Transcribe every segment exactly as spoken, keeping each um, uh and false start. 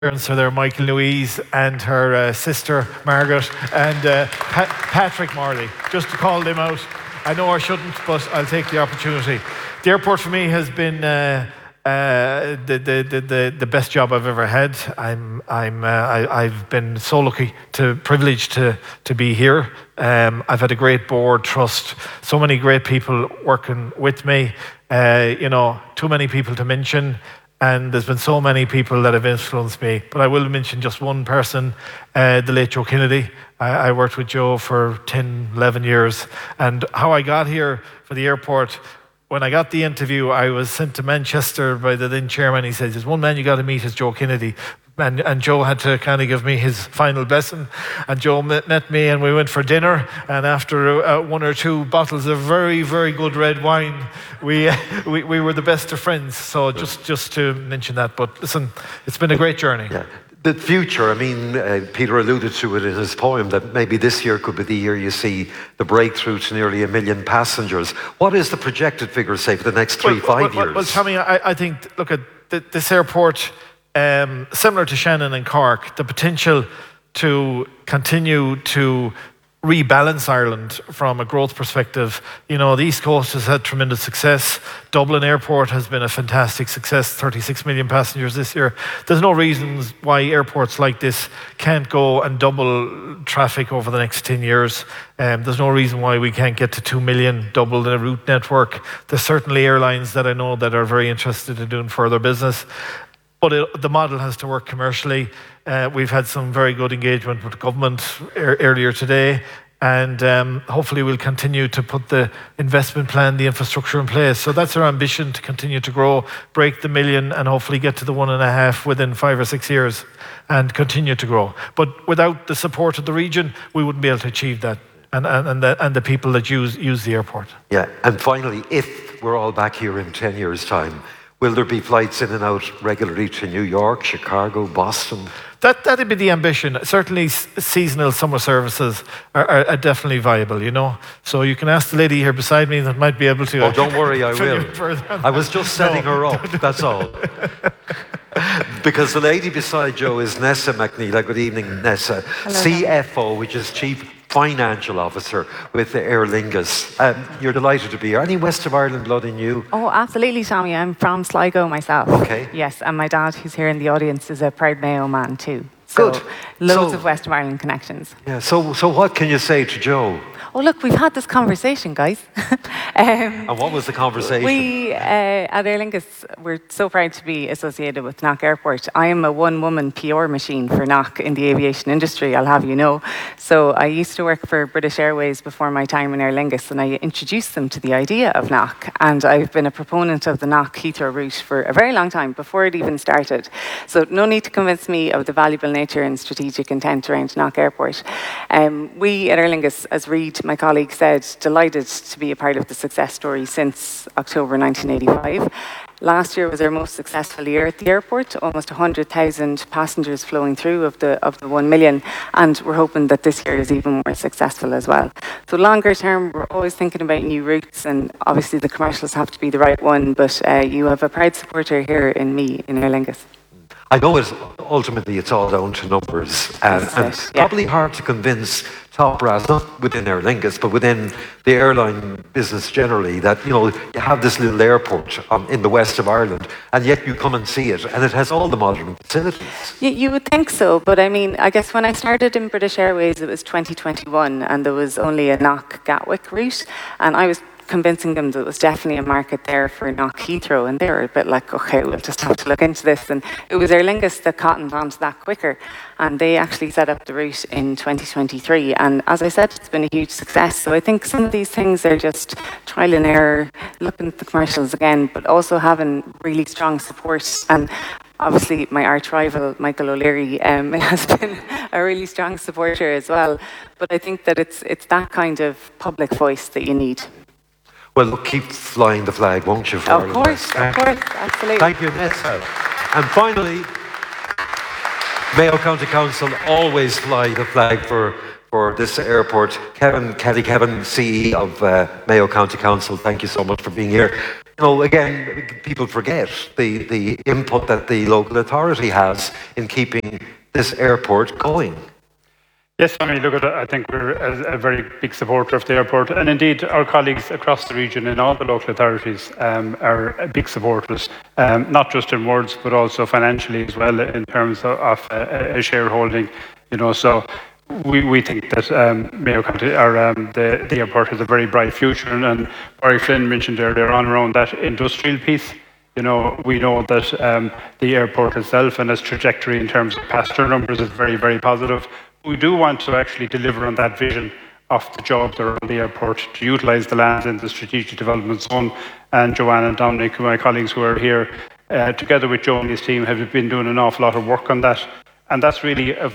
parents are there, Michael Louise and her uh, sister Margaret and uh, pa- Patrick Morley, just to call them out. I know I shouldn't, but I'll take the opportunity. The airport for me has been uh, uh, the, the, the, the, the best job I've ever had. I'm, I'm, uh, I, I've been so lucky, to privileged to, to be here. Um, I've had a great board, trust, so many great people working with me. Uh, you know, too many people to mention. And there's been so many people that have influenced me. But I will mention just one person, uh, the late Joe Kennedy. I, I worked with Joe for ten, eleven years. And how I got here for the airport, when I got the interview, I was sent to Manchester by the then chairman. He says, there's one man you got to meet, is Joe Kennedy. And, and Joe had to kind of give me his final blessing. And Joe met, met me and we went for dinner. And after uh, one or two bottles of very, very good red wine, we, uh, we, we were the best of friends. So just, just to mention that. But listen, it's been a great journey. Yeah. The future, I mean, uh, Peter alluded to it in his poem, that maybe this year could be the year you see the breakthrough to nearly a million passengers. What is the projected figure, say, for the next three, well, five well, years? Well, Tommy, I, I think, look at th- this airport, um, similar to Shannon and Cork, the potential to continue to rebalance Ireland from a growth perspective. You know, the East Coast has had tremendous success. Dublin Airport has been a fantastic success, thirty-six million passengers this year. There's no reasons why airports like this can't go and double traffic over the next ten years. Um, there's no reason why we can't get to two million, double the route network. There's certainly airlines that I know that are very interested in doing further business. But it, the model has to work commercially. Uh, we've had some very good engagement with the government er, earlier today, and um, hopefully we'll continue to put the investment plan, the infrastructure in place. So that's our ambition, to continue to grow, break the million, and hopefully get to the one and a half within five or six years, and continue to grow. But without the support of the region, we wouldn't be able to achieve that, and, and, and, the, and the people that use, use the airport. Yeah, and finally, if we're all back here in ten years' time, will there be flights in and out regularly to New York, Chicago, Boston? That, that'd be the ambition. Certainly seasonal summer services are, are, are definitely viable, you know. So you can ask the lady here beside me that might be able to... Oh, don't worry, I will. I was just setting no. her up, that's all. Because the lady beside Joe is Nessa McNeela. Good evening, Nessa. Hello, C F O, which is Chief Financial Officer with Aer Lingus. Um, you're delighted to be here. Any West of Ireland blood in you? Oh, absolutely, Tommy. I'm from Sligo myself. Okay. Yes, and my dad, who's here in the audience, is a proud Mayo man too. So Good. Loads So- of West of Ireland connections. Yeah, so, so what can you say to Joe? Oh, look, we've had this conversation, guys. um, And what was the conversation? We, uh, at Aer Lingus, we're so proud to be associated with Knock Airport. I am a one-woman P R machine for Knock in the aviation industry, I'll have you know. So I used to work for British Airways before my time in Aer Lingus, and I introduced them to the idea of Knock. And I've been a proponent of the Knock Heathrow route for a very long time, before it even started. So no need to convince me of the valuable nature and strategic intent around Knock Airport. Um, we at Aer Lingus, as Reid, my colleague, said, delighted to be a part of the success story since October nineteen eighty-five. Last year was our most successful year at the airport, almost one hundred thousand passengers flowing through of the of the one million, and we're hoping that this year is even more successful as well. So longer term, we're always thinking about new routes, and obviously the commercials have to be the right one, but uh, you have a proud supporter here in me, in Aer Lingus. I know it's, ultimately it's all down to numbers, and, That's and it, it's yeah. probably hard to convince top brass, not within Aer Lingus, but within the airline business generally, that, you know, you have this little airport um, in the west of Ireland, and yet you come and see it, and it has all the modern facilities. You, you would think so, but I mean, I guess when I started in British Airways, it was twenty twenty-one, and there was only a Knock Gatwick route, and I was convincing them that there was definitely a market there for Knock Heathrow, and they were a bit like, okay, we'll just have to look into this. And it was Aer Lingus that cottoned onto that quicker, and they actually set up the route in twenty twenty-three. And as I said, it's been a huge success. So I think some of these things are just trial and error, looking at the commercials again, but also having really strong support. And obviously, my arch rival, Michael O'Leary, um, has been a really strong supporter as well. But I think that it's it's that kind of public voice that you need. Well, look, keep flying the flag, won't you? For Of Ireland course, West? of course, absolutely. Thank you, Nessa. And finally, Mayo County Council always fly the flag for, for this airport. Kevin, Kelly Kevin, C E of uh, Mayo County Council, thank you so much for being here. you know, again, people forget the, the input that the local authority has in keeping this airport going. Yes, I mean, look at I think we're a, a very big supporter of the airport, and indeed our colleagues across the region in all the local authorities um, are big supporters, um, not just in words but also financially as well in terms of, of a, a shareholding. You know, so we, we think that um, Mayo County or um, the, the airport has a very bright future, and, and Barry Flynn mentioned earlier on around that industrial piece. You know, we know that um, the airport itself and its trajectory in terms of passenger numbers is very, very positive. We do want to actually deliver on that vision of the jobs around the airport, to utilise the land in the strategic development zone. And Joanne and Dominic, my colleagues who are here, uh, together with Joe and his team, have been doing an awful lot of work on that. And that's really a,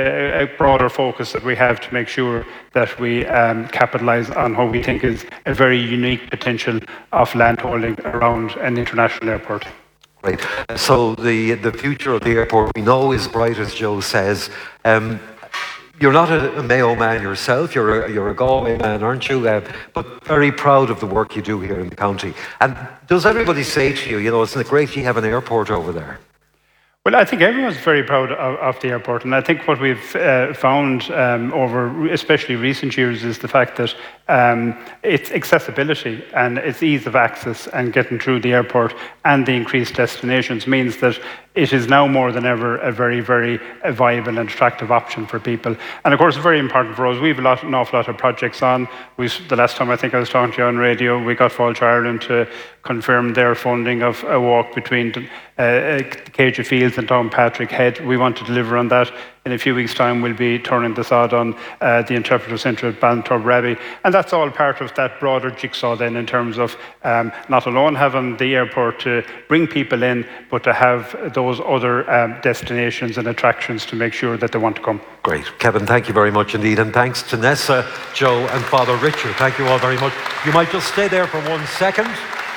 a broader focus that we have to make sure that we um, capitalise on what we think is a very unique potential of landholding around an international airport. Right. So the, the future of the airport we know is bright, as Joe says. Um, You're not a, a Mayo man yourself, you're a, you're a Galway man, aren't you? Uh, but very proud of the work you do here in the county. And does everybody say to you, you know, isn't it great you have an airport over there? Well, I think everyone's very proud of, of the airport, and I think what we've uh, found um, over especially recent years is the fact that um, its accessibility and its ease of access and getting through the airport and the increased destinations means that it is now more than ever a very, very viable and attractive option for people. And of course, very important for us. We have a lot, an awful lot of projects on. We, the last time I think I was talking to you on radio, we got Fáilte Ireland to confirm their funding of a walk between uh, Cage Fields and Downpatrick Head. We want to deliver on that. In a few weeks' time, we'll be turning the sod on uh, the Interpretive Centre at Ballintorb. And that's all part of that broader jigsaw then in terms of um, not alone having the airport to bring people in, but to have those other um, destinations and attractions to make sure that they want to come. Great. Kevin, thank you very much indeed. And thanks to Nessa, Joe and Father Richard. Thank you all very much. You might just stay there for one second.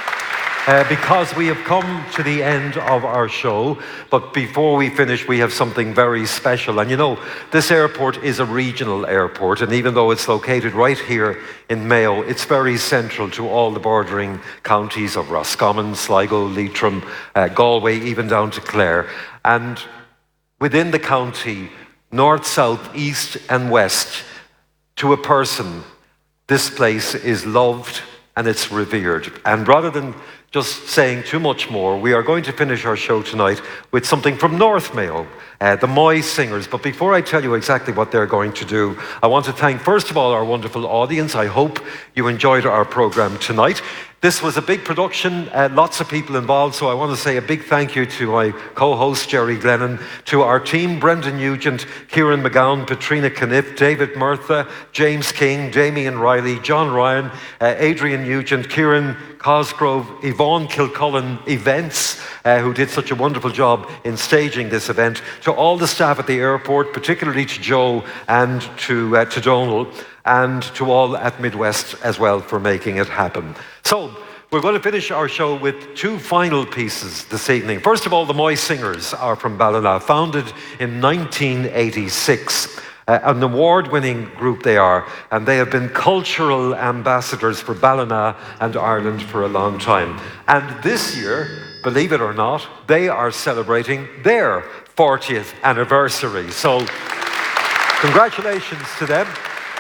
Uh, because we have come to the end of our show, but before we finish, we have something very special. And you know, this airport is a regional airport, and even though it's located right here in Mayo, it's very central to all the bordering counties of Roscommon, Sligo, Leitrim, uh, Galway, even down to Clare. And within the county, north, south, east and west, to a person, this place is loved and it's revered. And rather than just saying too much more, we are going to finish our show tonight with something from North Mayo, uh, the Moy Singers. But before I tell you exactly what they're going to do, I want to thank, first of all, our wonderful audience. I hope you enjoyed our programme tonight. This was a big production, uh, lots of people involved, so I want to say a big thank you to my co-host, Jerry Glennon, to our team, Brendan Nugent, Kieran McGowan, Patrina Caniff, David Murtha, James King, Damien Riley, John Ryan, uh, Adrian Nugent, Kieran Cosgrove, Yvonne Kilcullen Events, uh, who did such a wonderful job in staging this event, to all the staff at the airport, particularly to Joe and to, uh, to Donal, and to all at Midwest as well for making it happen. So, we're going to finish our show with two final pieces this evening. First of all, the Moy Singers are from Ballina, founded in nineteen eighty-six. Uh, an award-winning group they are, and they have been cultural ambassadors for Ballina and Ireland for a long time. And this year, believe it or not, they are celebrating their fortieth anniversary. So, congratulations to them.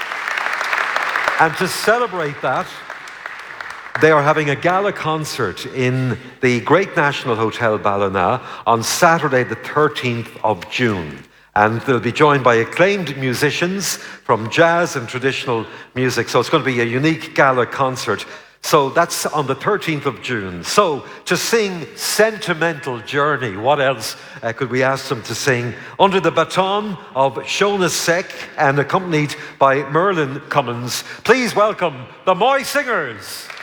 And to celebrate that, they are having a gala concert in the Great National Hotel Ballina on Saturday the thirteenth of June. And they'll be joined by acclaimed musicians from jazz and traditional music. So it's going to be a unique gala concert. So that's on the thirteenth of June. So to sing Sentimental Journey, what else uh, could we ask them to sing? Under the baton of Shona Seck and accompanied by Merlin Cummins. Please welcome the Moy Singers.